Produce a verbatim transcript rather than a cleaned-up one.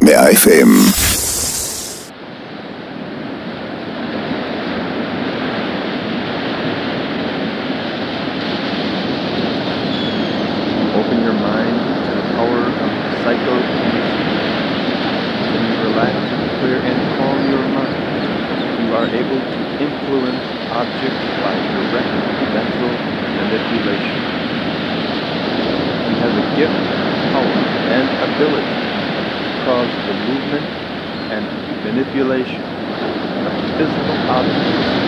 מאה אף אם. Open your mind to the power of psychokinesis. When you relax, clear, and calm your mind, you are able to influence objects by direct mental manipulation. You have a gift, power, and ability to cause the movement and manipulation of physical objects